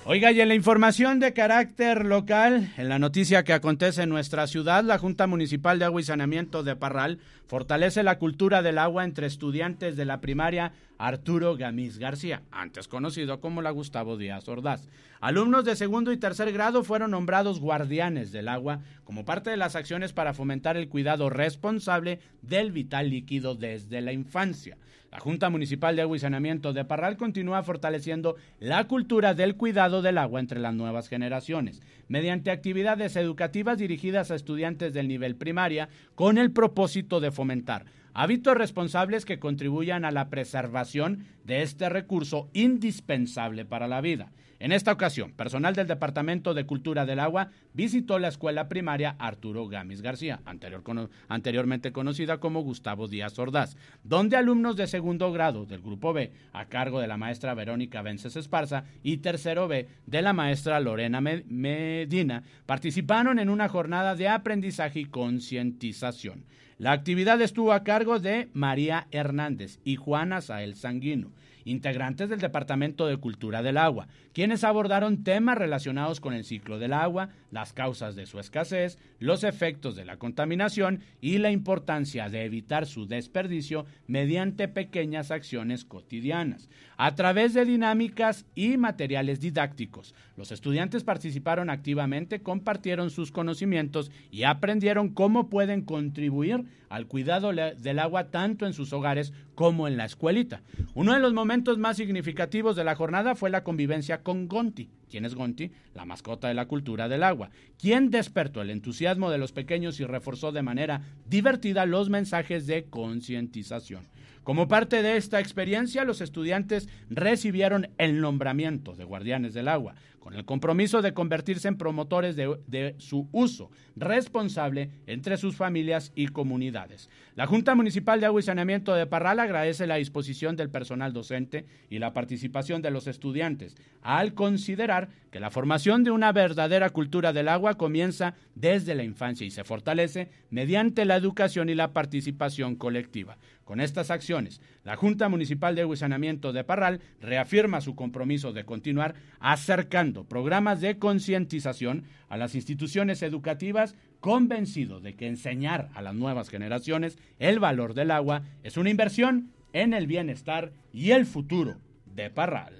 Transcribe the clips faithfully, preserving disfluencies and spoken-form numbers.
Oiga, y en la información de carácter local, en la noticia que acontece en nuestra ciudad, la Junta Municipal de Agua y Saneamiento de Parral fortalece la cultura del agua entre estudiantes de la primaria Arturo Gámez García, antes conocido como la Gustavo Díaz Ordaz. Alumnos de segundo y tercer grado fueron nombrados guardianes del agua como parte de las acciones para fomentar el cuidado responsable del vital líquido desde la infancia. La Junta Municipal de Agua y Saneamiento de Parral continúa fortaleciendo la cultura del cuidado del agua entre las nuevas generaciones, mediante actividades educativas dirigidas a estudiantes del nivel primaria, con el propósito de fomentar hábitos responsables que contribuyan a la preservación de este recurso indispensable para la vida. En esta ocasión, personal del Departamento de Cultura del Agua visitó la escuela primaria Arturo Gámez García, anterior, cono, anteriormente conocida como Gustavo Díaz Ordaz, donde alumnos de segundo grado del Grupo B, a cargo de la maestra Verónica Vences Esparza, y tercero B, de la maestra Lorena Medina, participaron en una jornada de aprendizaje y concientización. La actividad estuvo a cargo de María Hernández y Juana Sael Sanguino, integrantes del Departamento de Cultura del Agua, quienes abordaron temas relacionados con el ciclo del agua, las causas de su escasez, los efectos de la contaminación y la importancia de evitar su desperdicio mediante pequeñas acciones cotidianas. A través de dinámicas y materiales didácticos, los estudiantes participaron activamente, compartieron sus conocimientos y aprendieron cómo pueden contribuir al cuidado del agua tanto en sus hogares como en la escuelita. Uno de los momentos más significativos de la jornada fue la convivencia con Gonti. ¿Quién es Gonti? La mascota de la cultura del agua, quien despertó el entusiasmo de los pequeños y reforzó de manera divertida los mensajes de concientización. Como parte de esta experiencia, los estudiantes recibieron el nombramiento de guardianes del agua, con el compromiso de convertirse en promotores de, de su uso responsable entre sus familias y comunidades. La Junta Municipal de Agua y Saneamiento de Parral agradece la disposición del personal docente y la participación de los estudiantes, al considerar que la formación de una verdadera cultura del agua comienza desde la infancia y se fortalece mediante la educación y la participación colectiva. Con estas acciones, la Junta Municipal de Agua y Saneamiento de Parral reafirma su compromiso de continuar acercando programas de concientización a las instituciones educativas, convencido de que enseñar a las nuevas generaciones el valor del agua es una inversión en el bienestar y el futuro de Parral.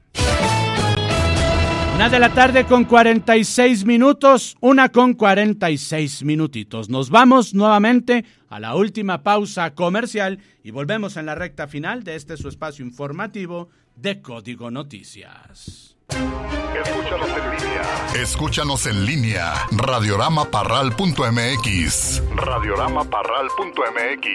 Una de la tarde con cuarenta y seis minutos, una con cuarenta y seis minutitos. Nos vamos nuevamente a la última pausa comercial y volvemos en la recta final de este su espacio informativo de Código Noticias. Escúchanos en línea. Escúchanos en línea. Radiorama Parral punto m x. Radiorama Parral punto m x.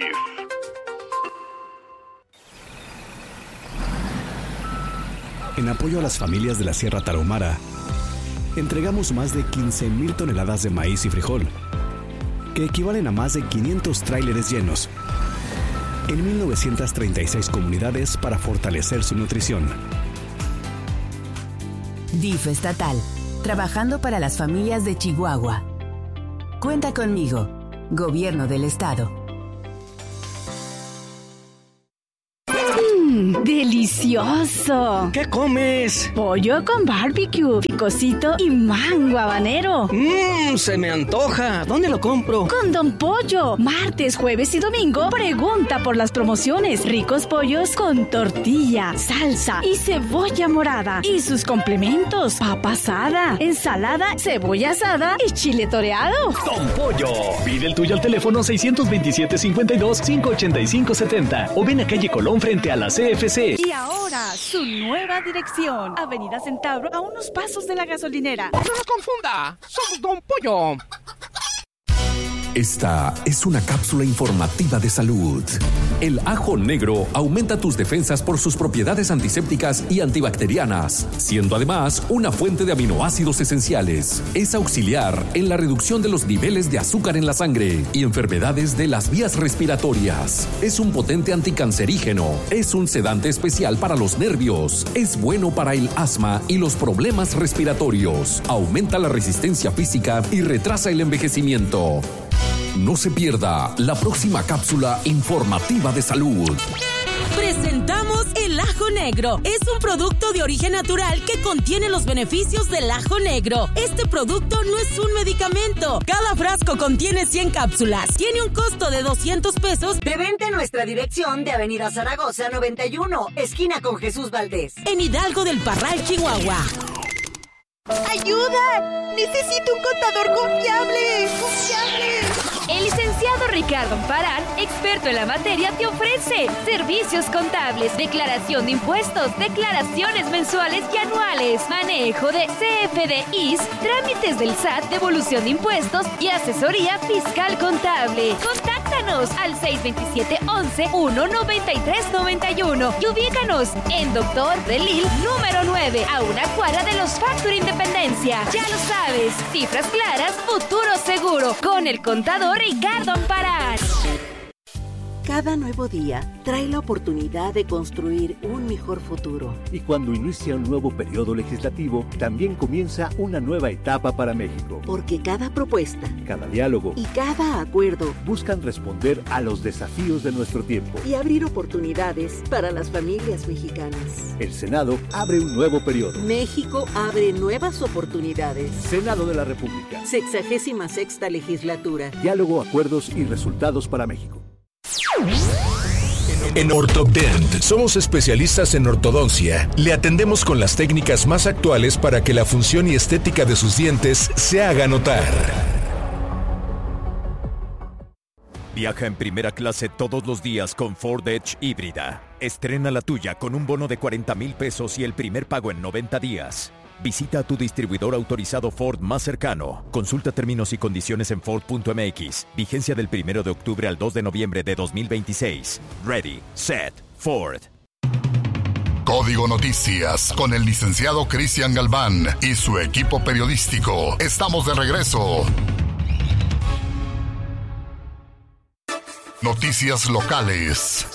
En apoyo a las familias de la Sierra Tarahumara, entregamos más de quince mil toneladas de maíz y frijol, que equivalen a más de quinientos tráileres llenos, en mil novecientas treinta y seis comunidades para fortalecer su nutrición. D I F estatal, trabajando para las familias de Chihuahua. Cuenta conmigo, Gobierno del Estado. ¡Delicioso! ¿Qué comes? Pollo con barbecue, picosito y mango habanero. ¡Mmm! Se me antoja. ¿Dónde lo compro? Con Don Pollo. Martes, jueves y domingo, pregunta por las promociones. Ricos pollos con tortilla, salsa y cebolla morada. Y sus complementos: papa asada, ensalada, cebolla asada y chile toreado. Don Pollo. Pide el tuyo al teléfono seiscientos veintisiete, cincuenta y dos, quinientos ochenta y cinco, setenta o ven a calle Colón frente a la C F C. Y ahora, su nueva dirección. Avenida Centauro, a unos pasos de la gasolinera. ¡No nos confunda! ¡Somos Don Pollo! Esta es una cápsula informativa de salud. El ajo negro aumenta tus defensas por sus propiedades antisépticas y antibacterianas, siendo además una fuente de aminoácidos esenciales. Es auxiliar en la reducción de los niveles de azúcar en la sangre y enfermedades de las vías respiratorias. Es un potente anticancerígeno. Es un sedante especial para los nervios. Es bueno para el asma y los problemas respiratorios. Aumenta la resistencia física y retrasa el envejecimiento. No se pierda la próxima cápsula informativa de salud. Presentamos el ajo negro. Es un producto de origen natural que contiene los beneficios del ajo negro. Este producto no es un medicamento. Cada frasco contiene cien cápsulas. Tiene un costo de doscientos pesos. De venta en nuestra dirección de Avenida Zaragoza noventa y uno, esquina con Jesús Valdés. En Hidalgo del Parral, Chihuahua. ¡Ayuda! ¡Necesito un contador confiable! ¡Confiable! El licenciado Ricardo Amparán, experto en la materia, te ofrece servicios contables, declaración de impuestos, declaraciones mensuales y anuales, manejo de C F D Is, trámites del S A T, devolución de impuestos y asesoría fiscal contable. Contáctanos al seis dos siete, once, uno, noventa y tres, noventa y uno y ubícanos en Doctor Delil número nueve, a una cuadra de los Factory Independencia. Ya lo sabes, cifras claras, futuro seguro, con el contador Ricardo Amparán. Cada nuevo día trae la oportunidad de construir un mejor futuro. Y cuando inicia un nuevo periodo legislativo, también comienza una nueva etapa para México. Porque cada propuesta, cada diálogo y cada acuerdo buscan responder a los desafíos de nuestro tiempo y abrir oportunidades para las familias mexicanas. El Senado abre un nuevo periodo. México abre nuevas oportunidades. Senado de la República. Sexagésima sexta legislatura. Diálogo, acuerdos y resultados para México. En Ortodent somos especialistas en ortodoncia. Le atendemos con las técnicas más actuales para que la función y estética de sus dientes se haga notar. Viaja en primera clase todos los días con Ford Edge híbrida. Estrena la tuya con un bono de cuarenta mil pesos y el primer pago en noventa días. Visita a tu distribuidor autorizado Ford más cercano. Consulta términos y condiciones en Ford punto M X. Vigencia del primero de octubre al dos de noviembre de dos mil veintiséis. Ready, set, Ford. Código Noticias con el licenciado Cristian Galván y su equipo periodístico. Estamos de regreso. Noticias locales.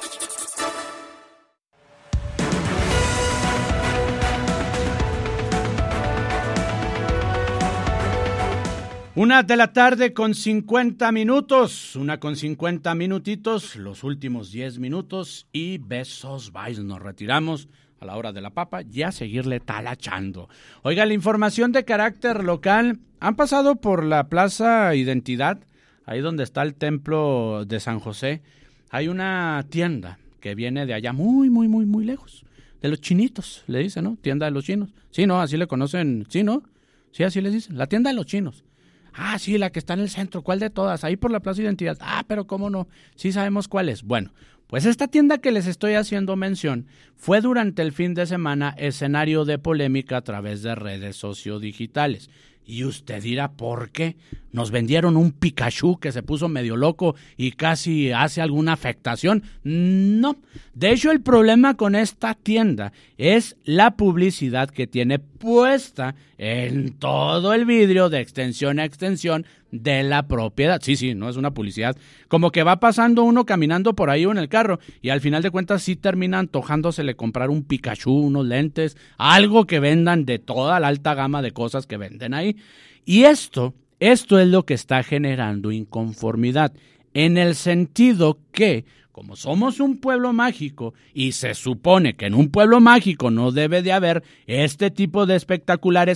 Una de la tarde con cincuenta minutos, una con cincuenta minutitos, los últimos diez minutos y besos, bye, nos retiramos a la hora de la papa y a seguirle talachando. Oiga, la información de carácter local, han pasado por la Plaza Identidad, ahí donde está el templo de San José, hay una tienda que viene de allá muy, muy, muy, muy lejos, de los chinitos, le dicen, ¿no? Tienda de los chinos, sí, ¿no? Así le conocen, sí, ¿no? Sí, así les dicen, la tienda de los chinos. Ah, sí, la que está en el centro. ¿Cuál de todas? Ahí por la Plaza Identidad. Ah, pero ¿cómo no? Sí sabemos cuál es. Bueno, pues esta tienda que les estoy haciendo mención fue durante el fin de semana escenario de polémica a través de redes sociodigitales. Y usted dirá, ¿por qué? Nos vendieron un Pikachu que se puso medio loco y casi hace alguna afectación. No. De hecho, el problema con esta tienda es la publicidad que tiene puesta en todo el vidrio de extensión a extensión de la propiedad. Sí, sí, no es una publicidad. Como que va pasando uno caminando por ahí o en el carro y al final de cuentas sí termina antojándosele comprar un Pikachu, unos lentes, algo que vendan de toda la alta gama de cosas que venden ahí. Y esto, esto es lo que está generando inconformidad, en el sentido que, como somos un pueblo mágico y se supone que en un pueblo mágico no debe de haber este tipo de espectaculares